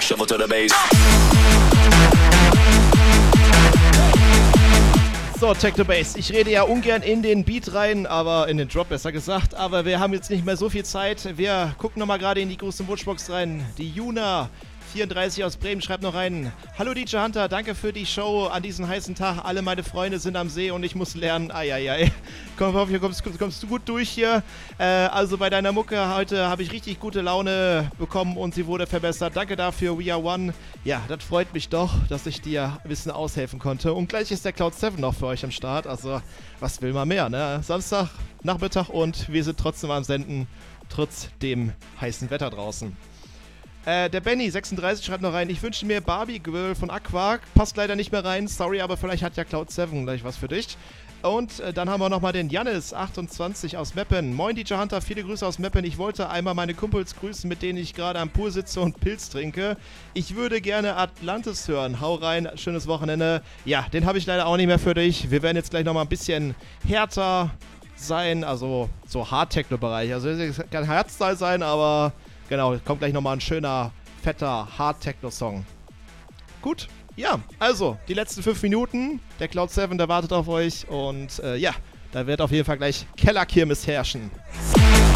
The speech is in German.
shuffle to the bass. So, Techno Bass. Ich rede ja ungern in den Beat rein, aber in den Drop besser gesagt. Aber wir haben jetzt nicht mehr so viel Zeit. Wir gucken nochmal gerade in die große Wunschbox rein. Die Juna 34 aus Bremen schreibt noch rein: Hallo DJ Hunter, danke für die Show an diesem heißen Tag. Alle meine Freunde sind am See und ich muss lernen. Eieiei. Kommst du gut durch hier. Also bei deiner Mucke heute habe ich richtig gute Laune bekommen und sie wurde verbessert. Danke dafür, We Are One. Ja, das freut mich doch, dass ich dir ein bisschen aushelfen konnte. Und gleich ist der Cloud 7 noch für euch am Start. Also, was will man mehr, ne? Samstag, Nachmittag und wir sind trotzdem am Senden, trotz dem heißen Wetter draußen. Der Benny 36 schreibt noch rein: Ich wünsche mir Barbie Girl von Aqua. Passt leider nicht mehr rein, sorry, aber vielleicht hat ja Cloud 7 gleich was für dich. Und dann haben wir nochmal den Jannis 28 aus Meppen. Moin DJ Hunter, viele Grüße aus Meppen. Ich wollte einmal meine Kumpels grüßen, mit denen ich gerade am Pool sitze und Pilz trinke. Ich würde gerne Atlantis hören. Hau rein, schönes Wochenende. Ja, den habe ich leider auch nicht mehr für dich. Wir werden jetzt gleich nochmal ein bisschen härter sein, also so Hard-Techno-Bereich. Also es kann Hardstyle sein, aber genau, kommt gleich nochmal ein schöner, fetter Hard-Techno-Song. Gut, ja, also die letzten 5 Minuten. Der Cloud 7, der wartet auf euch und ja, da wird auf jeden Fall gleich Kellerkirmes herrschen.